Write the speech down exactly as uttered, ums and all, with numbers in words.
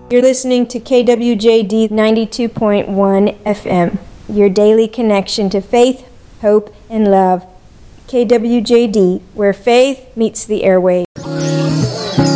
You're listening to K W J D ninety-two point one F M, your daily connection to faith, hope, and love. K W J D, where faith meets the airwaves.